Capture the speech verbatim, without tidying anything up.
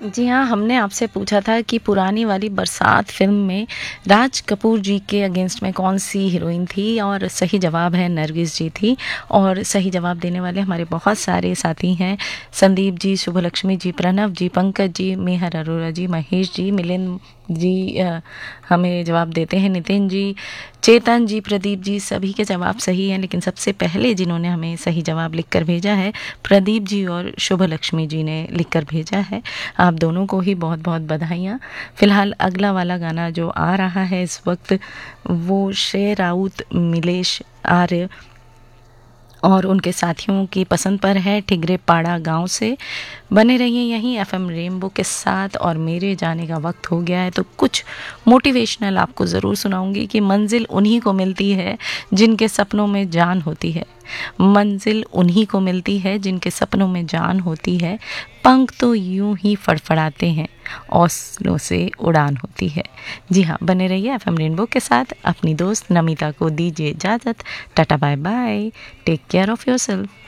जी हाँ, हमने आपसे पूछा था कि पुरानी वाली बरसात फ़िल्म में राज कपूर जी के अगेंस्ट में कौन-सी हीरोइन थी और सही जवाब है नरगिस जी थी। और सही जवाब देने वाले हमारे बहुत सारे साथी हैं, संदीप जी, शुभलक्ष्मी जी, प्रणव जी, पंकज जी, मेहर अरोरा जी, महेश जी, मिलिंद जी अ, हमें जवाब देते हैं, नितिन जी, चेतन जी, प्रदीप जी, सभी के जवाब सही हैं। लेकिन सबसे पहले जिन्होंने हमें सही जवाब लिखकर भेजा है, प्रदीप जी और शुभलक्ष्मी जी ने लिखकर भेजा है। आप दोनों को ही बहुत बहुत बधाइयाँ। फ़िलहाल अगला वाला गाना जो आ रहा है इस वक्त, वो श्रेय राउत, मिलेश आर्य और उनके साथियों की पसंद पर है, ठिगरे पाड़ा गांव से। बने रहिए यहीं एफएम रेनबो के साथ। और मेरे जाने का वक्त हो गया है, तो कुछ मोटिवेशनल आपको ज़रूर सुनाऊंगी कि मंजिल उन्हीं को मिलती है जिनके सपनों में जान होती है। मंजिल उन्हीं को मिलती है जिनके सपनों में जान होती है। पंख तो यूं ही फड़फड़ाते हैं, हौसलों से उड़ान होती है। जी हाँ, बने रहिए एफएम रेनबो के साथ। अपनी दोस्त नमिता को दीजिए इजाज़त। Tata bye bye, take care of yourself.